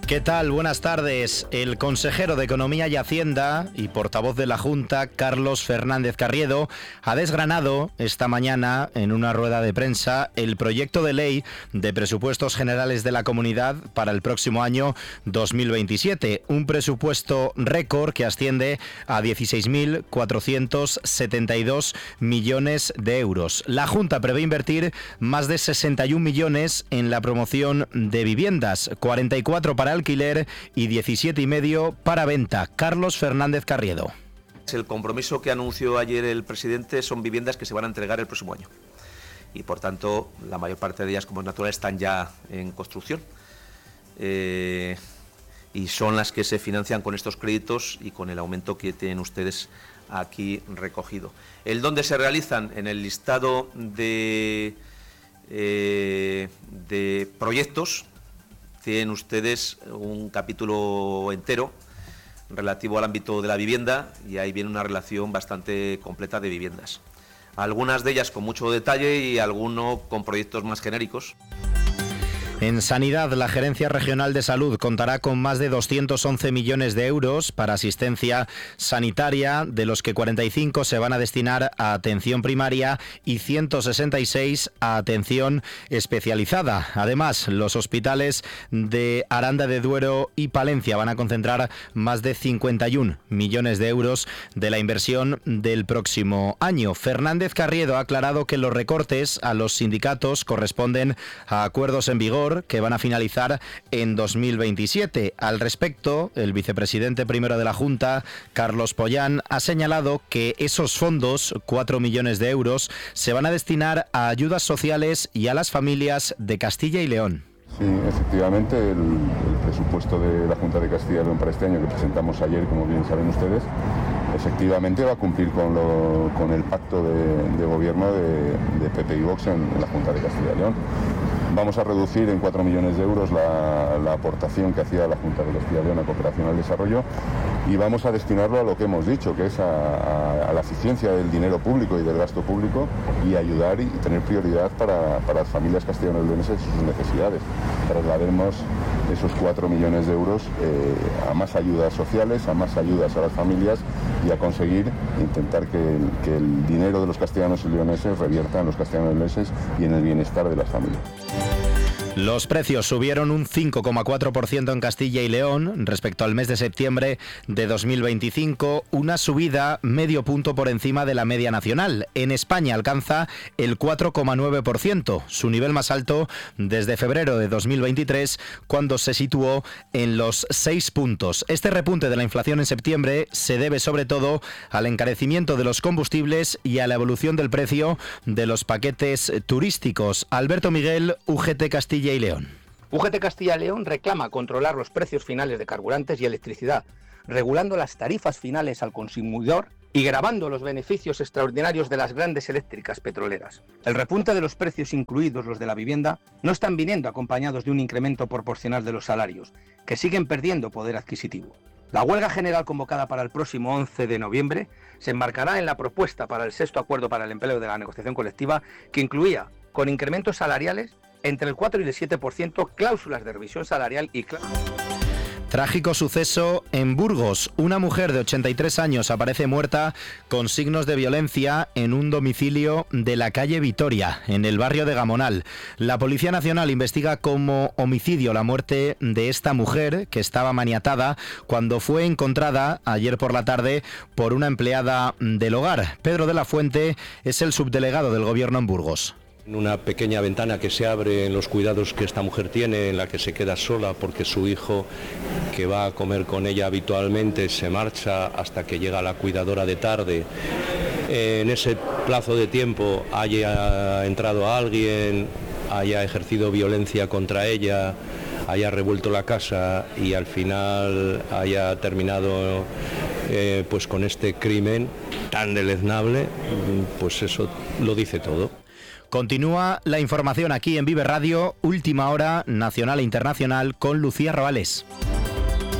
¿Qué tal? Buenas tardes. El consejero de Economía y Hacienda y portavoz de la Junta, Carlos Fernández Carriedo, ha desgranado esta mañana en una rueda de prensa el proyecto de ley de presupuestos generales de la comunidad para el próximo año 2027. Un presupuesto récord que asciende a 16.472 millones de euros. La Junta prevé invertir más de 61 millones en la promoción de viviendas, 44 para alquiler y 17,5 para venta. Carlos Fernández Carriedo. El compromiso que anunció ayer el presidente son viviendas que se van a entregar el próximo año y por tanto la mayor parte de ellas, como es natural, están ya en construcción y son las que se financian con estos créditos y con el aumento que tienen ustedes aquí recogido. ¿El dónde se realizan? En el listado de proyectos. Tienen ustedes un capítulo entero relativo al ámbito de la vivienda y ahí viene una relación bastante completa de viviendas. Algunas de ellas con mucho detalle y alguno con proyectos más genéricos. En Sanidad, la Gerencia Regional de Salud contará con más de 211 millones de euros para asistencia sanitaria, de los que 45 se van a destinar a atención primaria y 166 a atención especializada. Además, los hospitales de Aranda de Duero y Palencia van a concentrar más de 51 millones de euros de la inversión del próximo año. Fernández Carriedo ha aclarado que los recortes a los sindicatos corresponden a acuerdos en vigor que van a finalizar en 2027. Al respecto, el vicepresidente primero de la Junta, Carlos Pollán, ha señalado que esos fondos, 4 millones de euros, se van a destinar a ayudas sociales y a las familias de Castilla y León. Sí, efectivamente, el presupuesto de la Junta de Castilla y León para este año que presentamos ayer, como bien saben ustedes, efectivamente va a cumplir con el pacto de gobierno de PP y Vox en la Junta de Castilla y León. Vamos a reducir en 4 millones de euros la aportación que hacía la Junta de Castilla y León a Cooperación al Desarrollo y vamos a destinarlo a lo que hemos dicho, que es a la eficiencia del dinero público y del gasto público y ayudar y tener prioridad para las familias castellano-leonesas y sus necesidades. Traslademos esos 4 millones de euros a más ayudas sociales, a más ayudas a las familias y a conseguir intentar que el dinero de los castellanos y leoneses revierta en los castellanos y leoneses y en el bienestar de las familias. Los precios subieron un 5,4% en Castilla y León respecto al mes de septiembre de 2025, una subida medio punto por encima de la media nacional. En España alcanza el 4,9%, su nivel más alto desde febrero de 2023, cuando se situó en los 6 puntos. Este repunte de la inflación en septiembre se debe sobre todo al encarecimiento de los combustibles y a la evolución del precio de los paquetes turísticos. Alberto Miguel, UGT Castilla y León. UGT Castilla y León reclama controlar los precios finales de carburantes y electricidad, regulando las tarifas finales al consumidor y gravando los beneficios extraordinarios de las grandes eléctricas petroleras. El repunte de los precios, incluidos los de la vivienda, no están viniendo acompañados de un incremento proporcional de los salarios, que siguen perdiendo poder adquisitivo. La huelga general convocada para el próximo 11 de noviembre se enmarcará en la propuesta para el 6º acuerdo para el empleo de la negociación colectiva, que incluía, con incrementos salariales, entre el 4 y el 7%, cláusulas de revisión salarial y Trágico suceso en Burgos. Una mujer de 83 años aparece muerta con signos de violencia en un domicilio de la calle Vitoria, en el barrio de Gamonal. La Policía Nacional investiga como homicidio la muerte de esta mujer, que estaba maniatada cuando fue encontrada ayer por la tarde por una empleada del hogar. Pedro de la Fuente es el subdelegado del Gobierno en Burgos. Una pequeña ventana que se abre en los cuidados que esta mujer tiene, en la que se queda sola porque su hijo, que va a comer con ella habitualmente, se marcha hasta que llega la cuidadora de tarde. En ese plazo de tiempo haya entrado alguien, haya ejercido violencia contra ella, haya revuelto la casa y al final haya terminado pues con este crimen tan deleznable, pues eso lo dice todo. Continúa la información aquí en Vive Radio, última hora nacional e internacional con Lucía Robales.